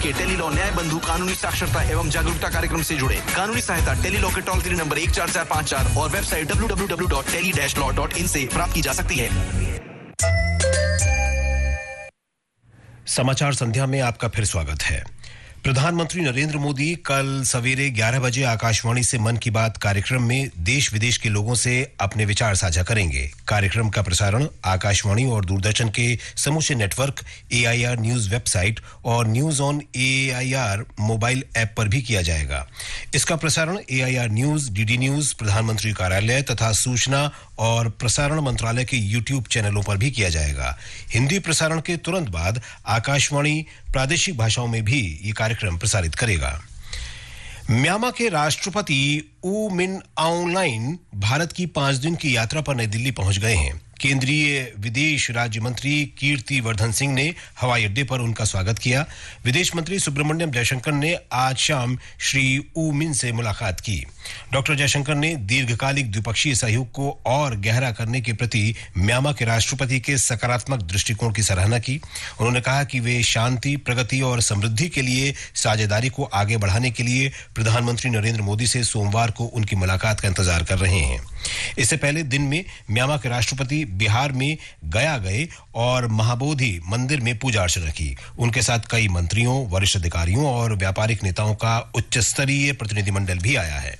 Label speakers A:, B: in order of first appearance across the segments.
A: के टेलीलॉ न्याय बंधु कानूनी साक्षरता एवं जागरूकता कार्यक्रम से जुड़े। कानूनी सहायता टेलीलॉ के टोल फ्री नंबर 14454 और वेबसाइट www.tele-law.in से प्राप्त की जा सकती है।
B: समाचार संध्या में आपका फिर स्वागत है। प्रधानमंत्री नरेंद्र मोदी कल सवेरे 11 बजे आकाशवाणी से मन की बात कार्यक्रम में देश विदेश के लोगों से अपने विचार साझा करेंगे। कार्यक्रम का प्रसारण आकाशवाणी और दूरदर्शन के समूचे नेटवर्क, AIR न्यूज वेबसाइट और news on AIR mobile app पर भी किया जाएगा। इसका प्रसारण AIR न्यूज, DD न्यूज, प्रधानमंत्री कार्यालय तथा सूचना और प्रसारण मंत्रालय के YouTube चैनलों पर भी किया जाएगा। हिंदी प्रसारण के तुरंत बाद आकाशवाणी प्रादेशिक भाषाओं में भी ये कार्यक्रम प्रसारित करेगा। म्यांमार के राष्ट्रपति ऊ मिन आउंग भारत की 5 दिन की यात्रा पर नई दिल्ली पहुंच गए हैं। केंद्रीय विदेश राज्य मंत्री कीर्ति वर्धन सिंह ने हवाई अड्डे पर उनका स्वागत किया। विदेश मंत्री सुब्रमण्यम जयशंकर ने आज शाम श्री ऊ मिन से मुलाकात की। डॉक्टर जयशंकर ने दीर्घकालिक द्विपक्षीय सहयोग को और गहरा करने के प्रति म्यांमार के राष्ट्रपति के सकारात्मक दृष्टिकोण की सराहना की। उन्होंने कहा कि वे शांति, प्रगति और समृद्धि के लिए साझेदारी को आगे बढ़ाने के लिए प्रधानमंत्री नरेंद्र मोदी से सोमवार को उनकी मुलाकात का इंतजार कर रहे हैं। इससे पहले दिन में म्यांमार के राष्ट्रपति बिहार में गया गए और महाबोधि मंदिर में पूजा अर्चना की। उनके साथ कई मंत्रियों, वरिष्ठ अधिकारियों और व्यापारिक नेताओं का उच्च स्तरीय प्रतिनिधिमंडल भी आया है।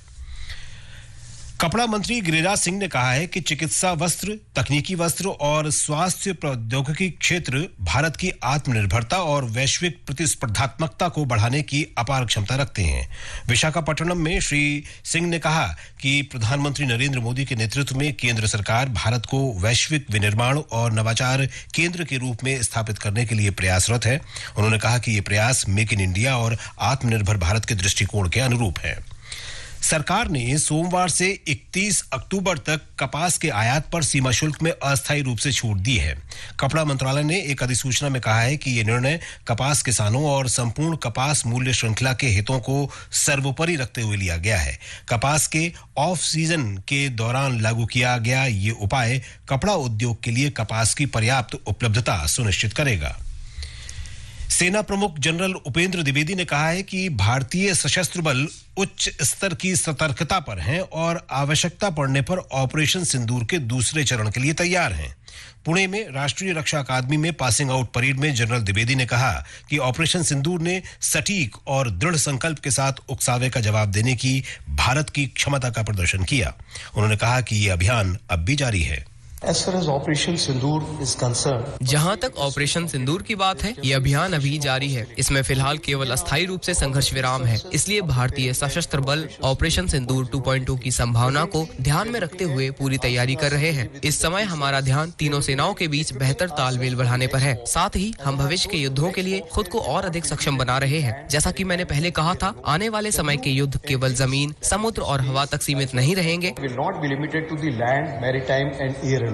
B: कपड़ा मंत्री गिरिराज सिंह ने कहा है कि चिकित्सा वस्त्र, तकनीकी वस्त्र और स्वास्थ्य प्रौद्योगिकी क्षेत्र भारत की आत्मनिर्भरता और वैश्विक प्रतिस्पर्धात्मकता को बढ़ाने की अपार क्षमता रखते हैं। विशाखापट्टनम में श्री सिंह ने कहा कि प्रधानमंत्री नरेंद्र मोदी के नेतृत्व में केंद्र सरकार भारत को वैश्विक विनिर्माण और नवाचार केंद्र के रूप में स्थापित करने के लिए प्रयासरत है। उन्होंने कहा कि ये प्रयास मेक इन इंडिया और आत्मनिर्भर भारत के दृष्टिकोण के अनुरूप है। सरकार ने सोमवार से 31 अक्टूबर तक कपास के आयात पर सीमा शुल्क में अस्थायी रूप से छूट दी है। कपड़ा मंत्रालय ने एक अधिसूचना में कहा है कि यह निर्णय कपास किसानों और संपूर्ण कपास मूल्य श्रृंखला के हितों को सर्वोपरि रखते हुए लिया गया है। कपास के ऑफ सीजन के दौरान लागू किया गया ये उपाय कपड़ा उद्योग के लिए कपास की पर्याप्त उपलब्धता सुनिश्चित करेगा। सेना प्रमुख जनरल उपेंद्र द्विवेदी ने कहा है कि भारतीय सशस्त्र बल उच्च स्तर की सतर्कता पर हैं और आवश्यकता पड़ने पर ऑपरेशन सिंदूर के दूसरे चरण के लिए तैयार हैं। पुणे में राष्ट्रीय रक्षा अकादमी में पासिंग आउट परेड में जनरल द्विवेदी ने कहा कि ऑपरेशन सिंदूर ने सटीक और दृढ़ संकल्प के साथ उकसावे का जवाब देने की भारत की क्षमता का प्रदर्शन किया। उन्होंने कहा कि यह अभियान अब भी जारी है।
C: As far as Operation Sindoor is concerned,
D: जहां तक ऑपरेशन सिंदूर की बात है, ये अभियान अभी जारी है। इसमें फिलहाल केवल अस्थायी रूप से संघर्ष विराम है। इसलिए भारतीय सशस्त्र बल ऑपरेशन सिंदूर 2.2 की संभावना को ध्यान में रखते हुए पूरी तैयारी कर रहे हैं। इस समय हमारा ध्यान तीनों सेनाओं के बीच बेहतर तालमेल बढ़ाने पर है। साथ ही हम भविष्य के युद्धों के लिए खुद को और अधिक सक्षम बना रहे हैं। जैसा कि मैंने पहले कहा था, आने वाले समय के युद्ध केवल जमीन, समुद्र और हवा तक सीमित नहीं रहेंगे।
C: will not be limited to the land, maritime and air alone.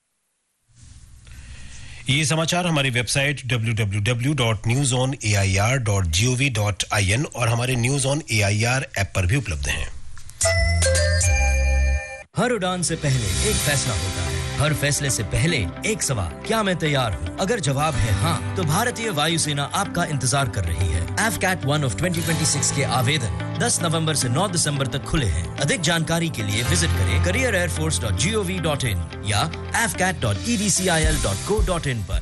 B: ये समाचार हमारी वेबसाइट www.newsonair.gov.in और हमारे न्यूज ऑन AIR ऐप पर भी उपलब्ध हैं।
E: हर उड़ान से पहले एक फैसला होता है, हर फैसले से पहले एक सवाल, क्या मैं तैयार हूँ? अगर जवाब है हाँ, तो भारतीय वायुसेना आपका इंतजार कर रही है। AFCAT 1 of 2026 के आवेदन 10 नवंबर से 9 दिसंबर तक खुले हैं। अधिक जानकारी के लिए विजिट करें careerairforce.gov.in या afcat.edcil.co.in पर।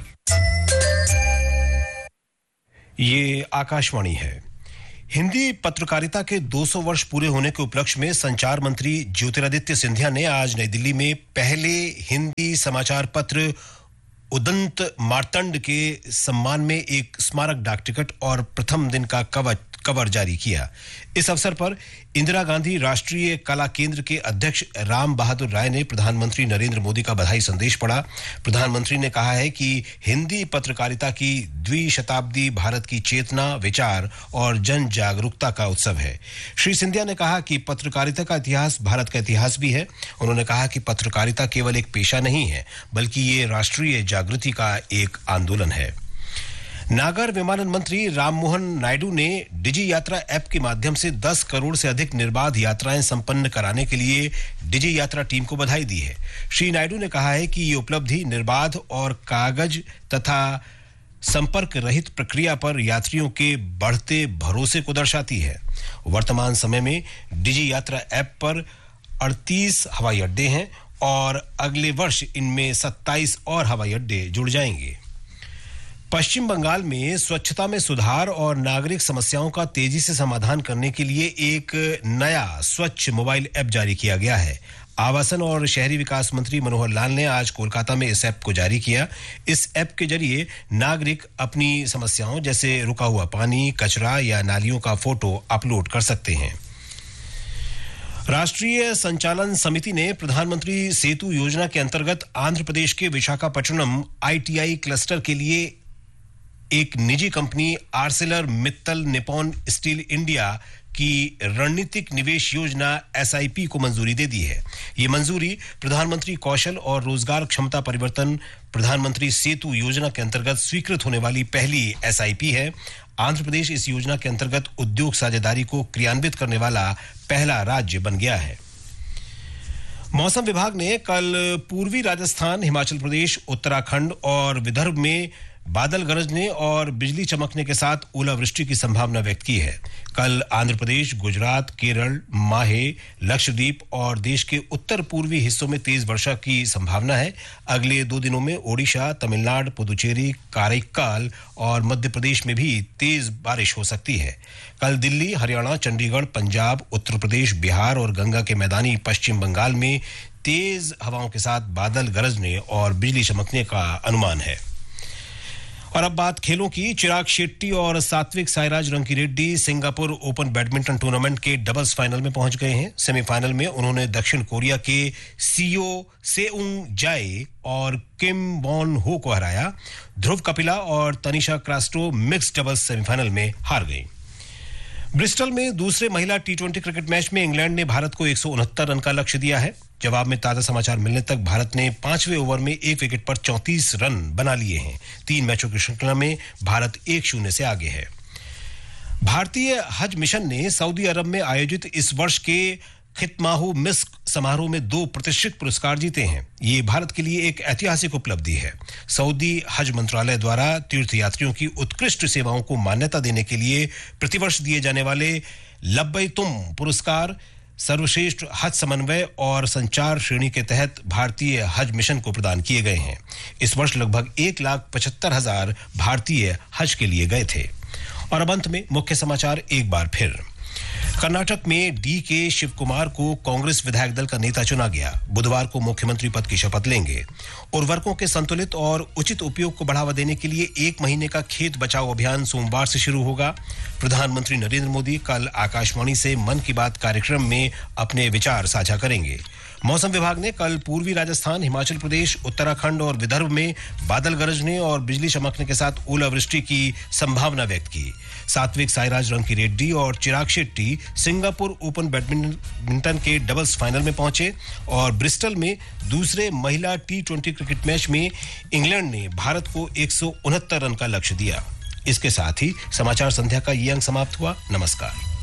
B: ये आकाशवाणी है। हिंदी पत्रकारिता के 200 वर्ष पूरे होने के उपलक्ष्य में संचार मंत्री ज्योतिरादित्य सिंधिया ने आज नई दिल्ली में पहले हिंदी समाचार पत्र उदंत मार्तंड के सम्मान में एक स्मारक डाक टिकट और प्रथम दिन का कवर जारी किया। इस अवसर पर इंदिरा गांधी राष्ट्रीय कला केंद्र के अध्यक्ष राम बहादुर राय ने प्रधानमंत्री नरेंद्र मोदी का बधाई संदेश पढ़ा। प्रधानमंत्री ने कहा है कि हिंदी पत्रकारिता की द्विशताब्दी भारत की चेतना, विचार और जन जागरूकता का उत्सव है। श्री सिंधिया ने कहा कि पत्रकारिता का इतिहास भारत का इतिहास भी है। उन्होंने कहा कि पत्रकारिता केवल एक पेशा नहीं है, बल्कि ये राष्ट्रीय जागृति का एक आंदोलन है। नागर विमानन मंत्री राममोहन नायडू ने डिजी यात्रा ऐप के माध्यम से 10 करोड़ से अधिक निर्बाध यात्राएं संपन्न कराने के लिए डिजी यात्रा टीम को बधाई दी है। श्री नायडू ने कहा है कि ये उपलब्धि निर्बाध और कागज तथा संपर्क रहित प्रक्रिया पर यात्रियों के बढ़ते भरोसे को दर्शाती है। वर्तमान समय में डिजी यात्रा ऐप पर 38 हवाई अड्डे हैं और अगले वर्ष इनमें 27 और हवाई अड्डे जुड़ जाएंगे। पश्चिम बंगाल में स्वच्छता में सुधार और नागरिक समस्याओं का तेजी से समाधान करने के लिए एक नया स्वच्छ मोबाइल ऐप जारी किया गया है। आवासन और शहरी विकास मंत्री मनोहर लाल ने आज कोलकाता में इस ऐप को जारी किया। इस ऐप के जरिए नागरिक अपनी समस्याओं जैसे रुका हुआ पानी, कचरा या नालियों का फोटो अपलोड कर सकते हैं। राष्ट्रीय संचालन समिति ने प्रधानमंत्री सेतु योजना के अंतर्गत आंध्र प्रदेश के विशाखापट्टनम आईटीआई क्लस्टर के लिए एक निजी company Arcelor Mittal Nippon steel India की रणनीतिक निवेश योजना एसआईपी को मंजूरी दे दी है। ये मंजूरी प्रधानमंत्री कौशल और रोजगार क्षमता परिवर्तन प्रधानमंत्री सेतु योजना के अंतर्गत स्वीकृत होने वाली पहली एसआईपी है। आंध्र प्रदेश इस योजना के अंतर्गत उद्योग साझेदारी को क्रियान्वित करने वाला पहला राज्य बन गया है। मौसम विभाग ने कल पूर्वी राजस्थान, हिमाचल प्रदेश, उत्तराखंड और विदर्भ में बादल गरजने और बिजली चमकने के साथ ओलावृष्टि की संभावना व्यक्त की है। कल आंध्र प्रदेश, गुजरात, केरल, माहे, लक्षद्वीप और देश के उत्तर पूर्वी हिस्सों में तेज वर्षा की संभावना है। अगले 2 दिनों में ओडिशा, तमिलनाडु, पुदुचेरी, काराइकाल और मध्य प्रदेश में भी तेज बारिश हो सकती है। कल दिल्ली, हरियाणा, चंडीगढ़, पंजाब, उत्तर प्रदेश, बिहार और गंगा के मैदानी पश्चिम बंगाल में तेज हवाओं के साथ बादल गरजने और बिजली चमकने का अनुमान है। और अब बात खेलों की। चिराग शेट्टी और Satwik Sairaj Rankireddy Singapore open badminton tournament के डबल्स फाइनल में पहुंच गए हैं। सेमीफाइनल में उन्होंने दक्षिण कोरिया के सियो सेउंग जाए और किम बॉन हो को हराया। ध्रुव कपिला और Tanisha Crasto mixed doubles semifinal में हार गई। ब्रिस्टल में दूसरे महिला टी20 क्रिकेट मैच में इंग्लैंड ने भारत को 169 रन का लक्ष्य दिया है। जवाब में ताजा समाचार मिलने तक भारत ने 5वें ओवर में 1 विकेट पर 34 रन बना लिए हैं। 3 मैचों की श्रृंखला में भारत 1-0 से आगे है। भारतीय हज मिशन ने सऊदी अरब में आयोजित इस वर्ष के खितमाहु मिस्क समारोह में 2 प्रतिष्ठित पुरस्कार जीते हैं। ये भारत के लिए एक ऐतिहासिक उपलब्धि है। सऊदी हज मंत्रालय द्वारा तीर्थयात्रियों की उत्कृष्ट सेवाओं को मान्यता देने के लिए प्रतिवर्ष दिए जाने वाले लब्बैतुम पुरस्कार सर्वश्रेष्ठ हज समन्वय और संचार श्रेणी के तहत भारतीय हज मिशन को प्रदान किए गए हैं। इस वर्ष लगभग 1,75,000 भारतीय हज के लिए गए थे। और अब अंत में मुख्य समाचार एक बार फिर। कर्नाटक में डी.के. शिव कुमार को कांग्रेस विधायक दल का नेता चुना गया। बुधवार को मुख्यमंत्री पद की शपथ लेंगे। उर्वरकों के संतुलित और उचित उपयोग को बढ़ावा देने के लिए 1 महीने का खेत बचाओ अभियान सोमवार से शुरू होगा। प्रधानमंत्री नरेंद्र मोदी कल आकाशवाणी से मन की बात कार्यक्रम में अपने विचार साझा करेंगे। मौसम विभाग ने कल पूर्वी राजस्थान, हिमाचल प्रदेश, उत्तराखंड और विदर्भ में बादल गरजने और बिजली चमकने के साथ ओलावृष्टि की संभावना व्यक्त की। सात्विक साईराज रंकीरेड्डी और Chirag Shetty Singapore open badminton के डबल्स फाइनल में पहुंचे और ब्रिस्टल में दूसरे महिला टी20 क्रिकेट मैच में इंग्लैंड ने भारत को 169 रन का लक्ष्य दिया। इसके साथ ही समाचार संध्या का ये अंक समाप्त हुआ। नमस्कार।